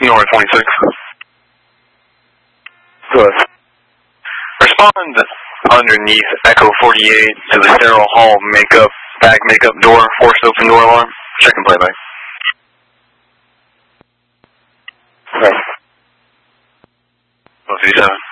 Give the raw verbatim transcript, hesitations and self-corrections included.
North twenty-six. Good. Respond underneath Echo forty-eight to the Darrell Hall makeup, bag makeup door, forced open door alarm. Check and playback. Okay. one fifty-seven.